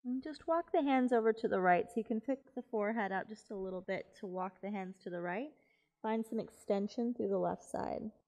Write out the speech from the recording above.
And just walk the hands over to the right, so you can pick the forehead out just a little bit to walk the hands to the right. Find some extension through the left side.